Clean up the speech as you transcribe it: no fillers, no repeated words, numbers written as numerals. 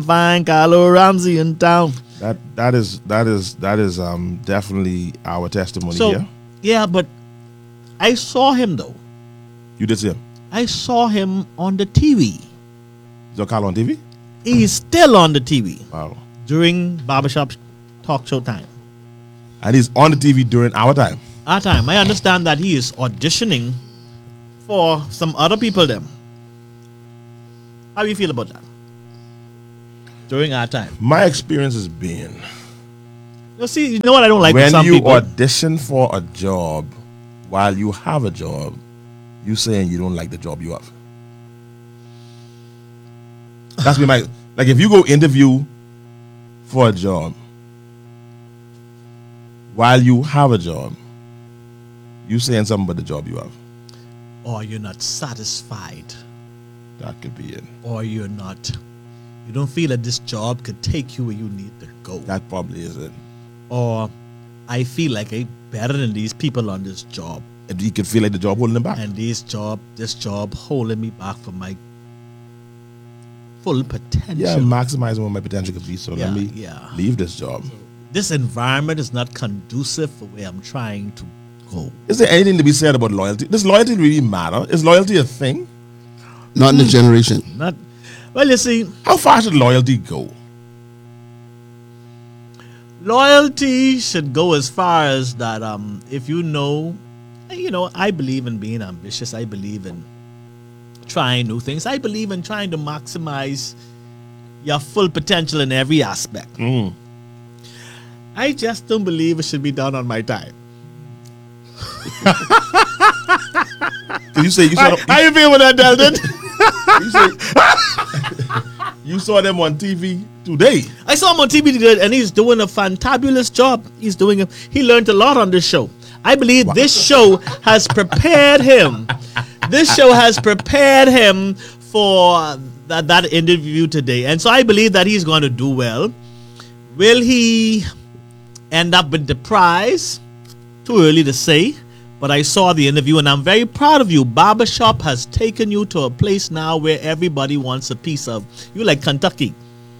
Find Carlo Ramsey in town. That is definitely our testimony So, here. yeah, but I saw him though. You did see him. I saw him on the TV. Is your Carlo on TV? He's still on the TV Wow. during barbershop talk show time. And he's on the TV during our time. Our time. I understand that he is auditioning for some other people then. How do you feel about that? During our time. My experience has been You know what I don't like with when some you people? audition for a job while you have a job, you saying you don't like the job you have. That's been my like if you go interview for a job while you have a job, you saying something about the job you have. Or you're not satisfied. That could be it. Or you don't feel that this job could take you where you need to go. That probably is it. Or I feel like I'm better than these people on this job. And you could feel like the job holding them back. And this job holding me back from my full potential. Yeah, maximizing what my potential could be. So let me yeah. leave this job. This environment is not conducive for where I'm trying to go. Is there anything to be said about loyalty? Does loyalty really matter? Is loyalty a thing? Not in the generation. Well, you see, How far should loyalty go? loyalty should go as far as that. If I believe in being ambitious. I believe in trying new things. I believe in trying to maximize your full potential in every aspect. I just don't believe it should be done on my time. You say you saw How you feel with that, Delton? you saw them on TV today. I saw him on TV today, and he's doing a fantabulous job. He learned a lot on this show. I believe this show has prepared him. This show has prepared him for that interview today. And so I believe that he's going to do well. Will he end up with the prize? Too early to say. But I saw the interview, and I'm very proud of you. Barbershop has taken you to a place now where everybody wants a piece of you, like Kentucky.